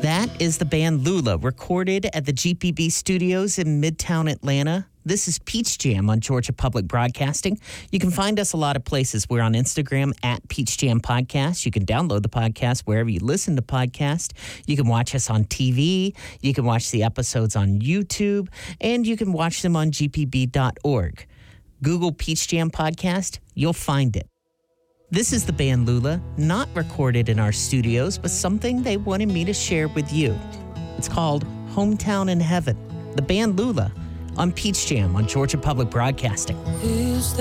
That is the band Lula, recorded at the GPB studios in Midtown Atlanta. This is Peach Jam on Georgia Public Broadcasting. You can find us a lot of places. We're on Instagram at Peach Jam Podcast. You can download the podcast wherever you listen to podcasts. You can watch us on TV. You can watch the episodes on YouTube. And you can watch them on gpb.org. Google Peach Jam Podcast. You'll find it. This is the band Lula, not recorded in our studios, but something they wanted me to share with you. It's called Hometown in Heaven. The band Lula on Peach Jam on Georgia Public Broadcasting.